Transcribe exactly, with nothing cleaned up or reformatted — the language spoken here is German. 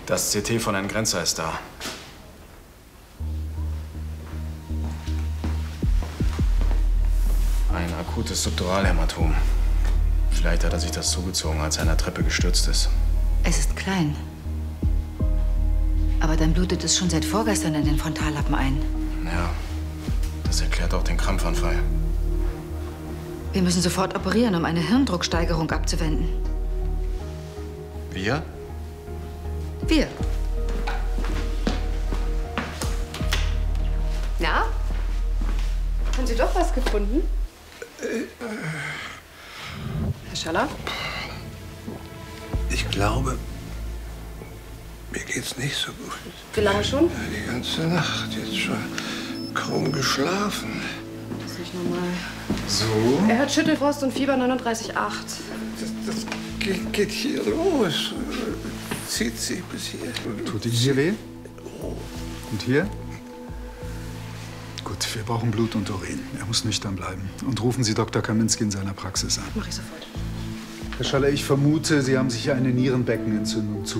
Das C T von Herrn Grenzer ist da. Ein akutes Subduralhämatom. Vielleicht hat er sich das zugezogen, als er an der Treppe gestürzt ist. Es ist klein. Aber dann blutet es schon seit vorgestern in den Frontallappen ein. Ja, das erklärt auch den Krampfanfall. Wir müssen sofort operieren, um eine Hirndrucksteigerung abzuwenden. Wir? Wir. Na? Haben Sie doch was gefunden? Herr Schaller? Ich glaube, mir geht's nicht so gut. Wie lange schon? Ja, die ganze Nacht jetzt schon. Kaum geschlafen. Das ist nicht normal. So? Er hat Schüttelfrost und Fieber neununddreißig Komma acht. Das, das geht, geht hier los. Zieht sich bis hier. Tut Ihnen hier weh? Und hier? Gut, wir brauchen Blut und Urin. Er muss nüchtern bleiben. Und rufen Sie Doktor Kaminski in seiner Praxis an. Mach ich sofort. Herr Schaller, ich vermute, Sie haben sich eine Nierenbeckenentzündung zu.